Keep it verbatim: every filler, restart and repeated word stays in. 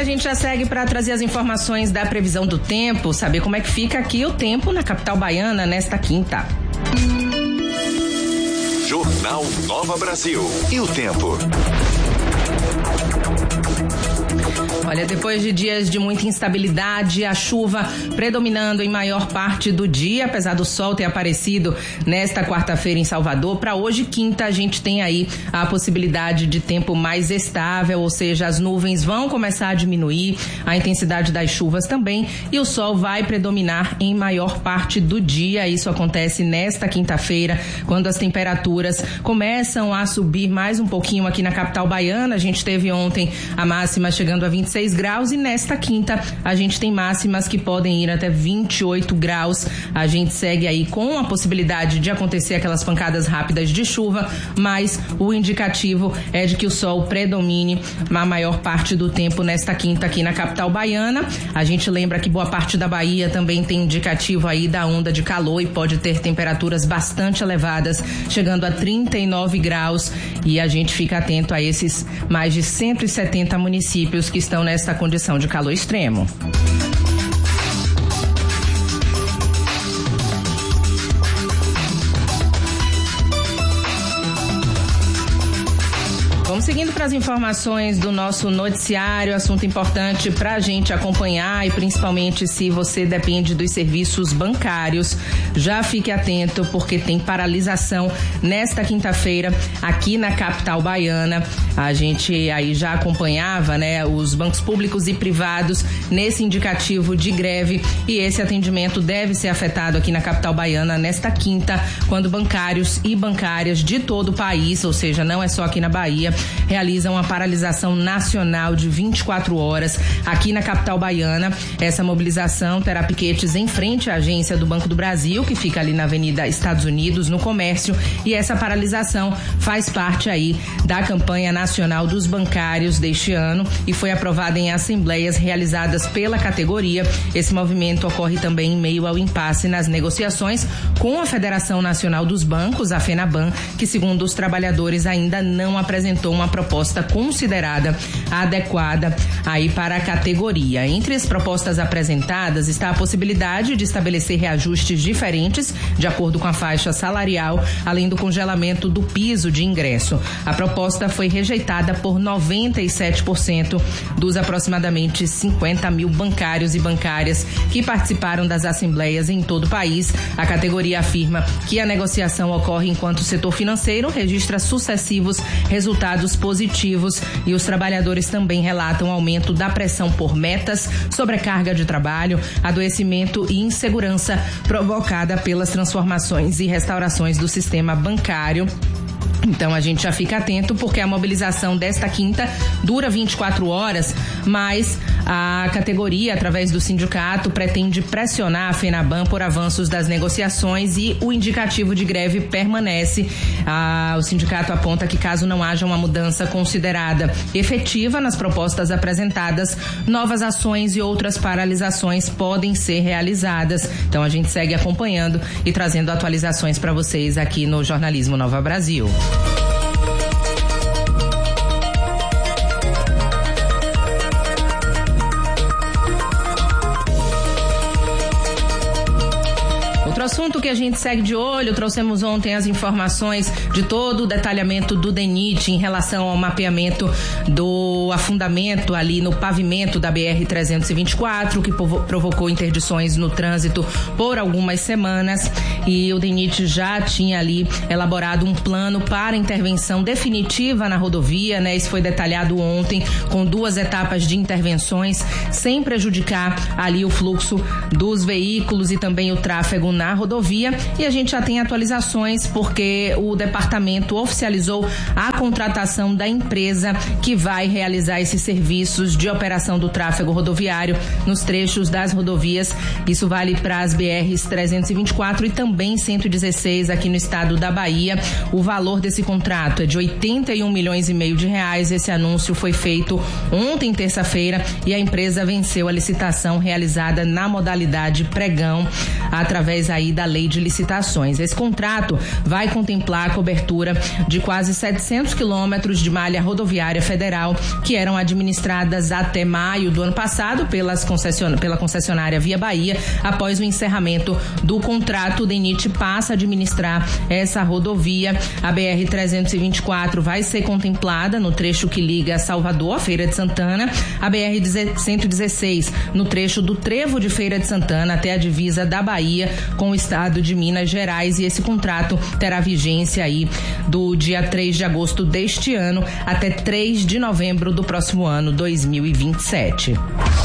a gente já segue para trazer as informações da previsão do tempo, saber como é que fica aqui o tempo na capital baiana nesta quinta. Jornal Nova Brasil. E o tempo? Olha, depois de dias de muita instabilidade, a chuva predominando em maior parte do dia, apesar do sol ter aparecido nesta quarta-feira em Salvador, para hoje, quinta, a gente tem aí a possibilidade de tempo mais estável, ou seja, as nuvens vão começar a diminuir, a intensidade das chuvas também, e o sol vai predominar em maior parte do dia. Isso acontece nesta quinta-feira, quando as temperaturas começam a subir mais um pouquinho aqui na capital baiana. A gente teve ontem a máxima chegando a vinte e seis graus e nesta quinta a gente tem máximas que podem ir até vinte e oito graus. A gente segue aí com a possibilidade de acontecer aquelas pancadas rápidas de chuva, mas o indicativo é de que o sol predomine na maior parte do tempo nesta quinta aqui na capital baiana. A gente lembra que boa parte da Bahia também tem indicativo aí da onda de calor e pode ter temperaturas bastante elevadas, chegando a trinta e nove graus, e a gente fica atento a esses mais de cento e setenta municípios que estão nesta condição de calor extremo. Vamos seguindo para as informações do nosso noticiário, assunto importante para a gente acompanhar, e principalmente se você depende dos serviços bancários, já fique atento porque tem paralisação nesta quinta-feira aqui na capital baiana. A gente aí já acompanhava, né, os bancos públicos e privados nesse indicativo de greve, e esse atendimento deve ser afetado aqui na capital baiana nesta quinta, quando bancários e bancárias de todo o país, ou seja, não é só aqui na Bahia, realizam uma paralisação nacional de vinte e quatro horas aqui na capital baiana. Essa mobilização terá piquetes em frente à agência do Banco do Brasil, que fica ali na Avenida Estados Unidos, no Comércio, e essa paralisação faz parte aí da campanha nacional dos bancários deste ano e foi aprovada em assembleias realizadas pela categoria. Esse movimento ocorre também em meio ao impasse nas negociações com a Federação Nacional dos Bancos, a FENABAN, que, segundo os trabalhadores, ainda não apresentou uma proposta considerada adequada aí para a categoria. Entre as propostas apresentadas está a possibilidade de estabelecer reajustes diferentes de acordo com a faixa salarial, além do congelamento do piso de ingresso. A proposta foi rejeitada por noventa e sete por cento dos aproximadamente cinquenta mil bancários e bancárias que participaram das assembleias em todo o país. A categoria afirma que a negociação ocorre enquanto o setor financeiro registra sucessivos resultados positivos, e os trabalhadores também relatam aumento da pressão por metas, sobrecarga de trabalho, adoecimento e insegurança provocada pelas transformações e restaurações do sistema bancário. Então a gente já fica atento porque a mobilização desta quinta dura vinte e quatro horas, mas a categoria, através do sindicato, pretende pressionar a FENABAN por avanços das negociações e o indicativo de greve permanece. Ah, o sindicato aponta que, caso não haja uma mudança considerada efetiva nas propostas apresentadas, novas ações e outras paralisações podem ser realizadas. Então a gente segue acompanhando e trazendo atualizações para vocês aqui no Jornalismo Nova Brasil. Outro assunto que a gente segue de olho, trouxemos ontem as informações de todo o detalhamento do DENIT em relação ao mapeamento do afundamento ali no pavimento da B R trezentos e vinte e quatro, que provocou interdições no trânsito por algumas semanas, e o DENIT já tinha ali elaborado um plano para intervenção definitiva na rodovia, né? Isso foi detalhado ontem, com duas etapas de intervenções, sem prejudicar ali o fluxo dos veículos e também o tráfego na na rodovia, e a gente já tem atualizações porque o departamento oficializou a contratação da empresa que vai realizar esses serviços de operação do tráfego rodoviário nos trechos das rodovias. Isso vale para as B Rs trezentos e vinte e quatro e também cento e dezesseis aqui no estado da Bahia. O valor desse contrato é de oitenta e um milhões e meio de reais. Esse anúncio foi feito ontem, terça-feira, e a empresa venceu a licitação realizada na modalidade pregão, através aí da Lei de Licitações. Esse contrato vai contemplar a cobertura de quase setecentos quilômetros de malha rodoviária federal que eram administradas até maio do ano passado pelas concession... pela concessionária Via Bahia. Após o encerramento do contrato, o DENIT passa a administrar essa rodovia. A B R trezentos e vinte e quatro vai ser contemplada no trecho que liga Salvador à Feira de Santana, a B R cento e dezesseis no trecho do Trevo de Feira de Santana até a divisa da Bahia com o estado de Minas Gerais, e esse contrato terá vigência aí do dia três de agosto deste ano até três de novembro do próximo ano, dois mil e vinte e sete.